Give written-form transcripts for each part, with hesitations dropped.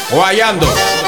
Guayando.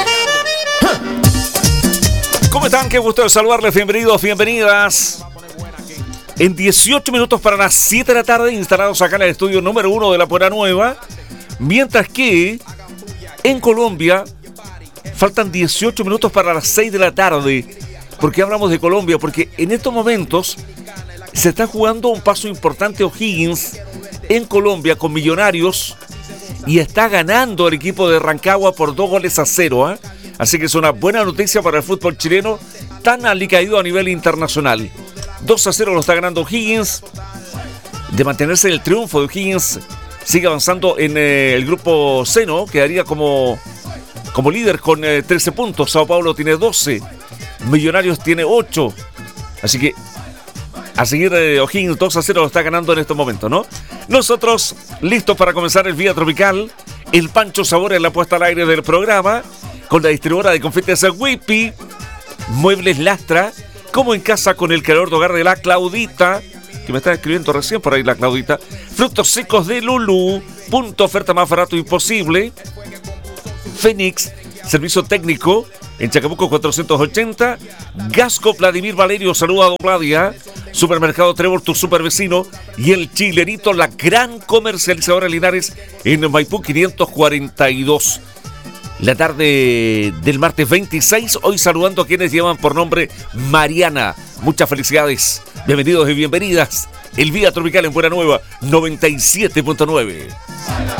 ¿Cómo están? Qué gusto de saludarles. Bienvenidos, bienvenidas. En 18 minutos para las 7 de la tarde, instalados acá en el estudio número 1 de La Puebla Nueva. Mientras que en Colombia faltan 18 minutos para las 6 de la tarde. ¿Por qué hablamos de Colombia? Porque en estos momentos se está jugando un paso importante O'Higgins en Colombia con Millonarios y está ganando el equipo de Rancagua por 2-0. Así que es una buena noticia para el fútbol chileno, tan alicaído a nivel internacional. 2-0 lo está ganando O'Higgins. De mantenerse el triunfo de O'Higgins, sigue avanzando en el grupo C, ¿no? Quedaría como líder con 13 puntos. Sao Paulo tiene 12. Millonarios tiene 8. Así que a seguir O'Higgins 2-0 lo está ganando en estos momentos, ¿no? Nosotros listos para comenzar el Vía Tropical. El Pancho Sabor en la puesta al aire del programa, con la distribuidora de confiterías Whippy, Muebles Lastra, como en casa con el calor de hogar de la Claudita, que me está escribiendo recién por ahí la Claudita. Frutos secos de Lulú, punto oferta más barato imposible. Fénix, servicio técnico en Chacabuco 480. Gasco Vladimir Valerio, saluda a Don Vladia. Supermercado Trébol, tu super vecino. Y el Chilerito, la gran comercializadora Linares, en Maipú 542. La tarde del martes 26, hoy saludando a quienes llevan por nombre Mariana. Muchas felicidades, bienvenidos y bienvenidas. El Vía Tropical en Buena Nueva 97.9.